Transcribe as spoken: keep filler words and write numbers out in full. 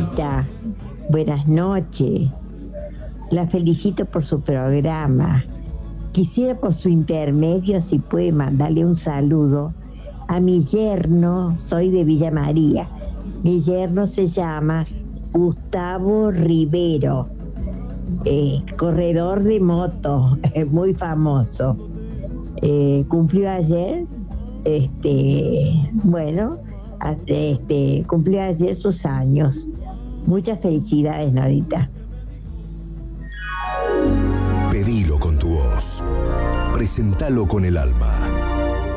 Norita, buenas noches. La felicito por su programa. Quisiera por su intermedio, si puede mandarle un saludo a mi yerno, soy de Villa María. Mi yerno se llama Gustavo Rivero, eh, corredor de moto, eh, muy famoso. Eh, cumplió ayer, este, bueno, este, cumplió ayer sus años. Muchas felicidades, Norita. Pedilo con tu voz. Presentalo con el alma.